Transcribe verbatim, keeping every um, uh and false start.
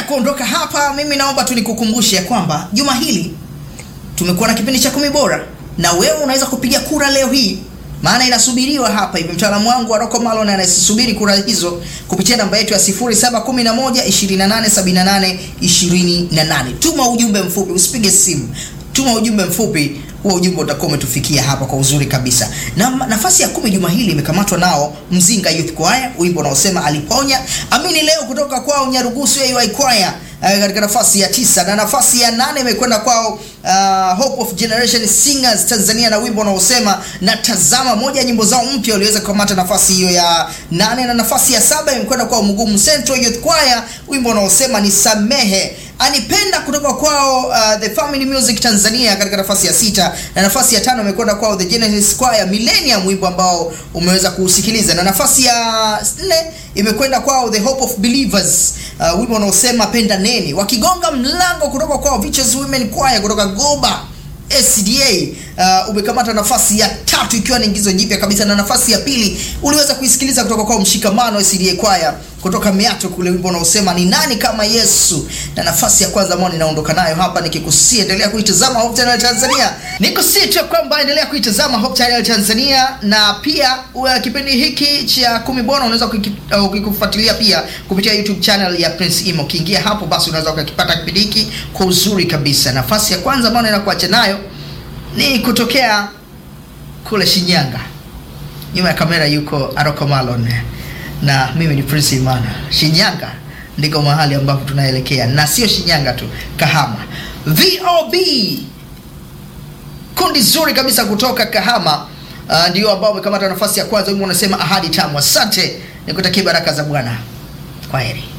kuondoka hapa, mimi naomba tu nikukumbushe kwamba juma hili tumekuwa na kipindi cha kumi bora, na wewe unaweza kupiga kura leo hii, maana inasubiriwa hapa hivi. Mtaalamu wangu wa Rocco Malon anasubiri kura hizo kupitia namba yetu ya sifuri saba kumi na moja ishirini na nane sabini na nane ishirini na nane. Tuma ujumbe mfupi, usipige simu. Tuma ujumbe mfupi, huo ujumbe utakuwa umetufikia hapa kwa uzuri kabisa. Na nafasi ya kumi juma hili imekamatwa nao Mzinga Youth Choir, wimbo unaosema aliponya. Amini leo kutoka kwao Nyarugusu A Y Choir katika nafasi ya tisa, na nafasi ya nane imekwenda kwao uh, Hope of Generation Singers Tanzania na wimbo unaosema natazama, moja ya nyimbo zao mpya waliweza kukamata nafasi hiyo ya nane. Na nafasi ya saba imekwenda kwao Mugumu Central Youth Choir, wimbo unaosema nisamehe. Anipenda kutoka kwao uh, The Family Music Tanzania katika nafasi ya sita, na nafasi ya tano imekwenda kwao The Genesis Choir Millennium, wimbo ambao umeweza kusikiliza. Na nafasi ya nne imekwenda kwao The Hope of Believers, uh, wimbo unaosema penda neni. Wakigonga mlango kutoka kwao Vitches Women Choir kutoka Goba S D A, uh, umekamata nafasi ya tatu ikiwa ni ingizo jipya kabisa. Na nafasi ya pili uliweza kuisikiliza kutoka kwa Mshikamano S D A Choir kutoka Meato kule, wimbo unaosema ni nani kama Yesu. Na nafasi ya kwanza ambao ninaondoka nayo hapa, nikikusia endelea kuitazama Hope Channel Tanzania. Nikusia tu kwamba endelea kuitazama Hope Channel Tanzania, na pia uh, kipindi hiki cha kumi bora unaweza kukifuatilia uh, pia kupitia YouTube channel ya Prince Imo. Ukiingia hapo basi unaweza ukakipata kipindi hiki kwa uzuri kabisa. Nafasi ya kwanza ambao ninakuacha nayo ni kutokea kule Shinyanga. Nyuma ya kamera yuko Rocco Malon na mimi ni Prince Imana. Shinyanga ndiko mahali ambapo tunaelekea, na sio Shinyanga tu, Kahama. V O B, kundi zuri kabisa kutoka Kahama, uh, ndio ambao wamekamata nafasi ya kwanza. Wimbo unasema ahadi tamu. Asante, nikutakia baraka za Bwana. Kwaheri.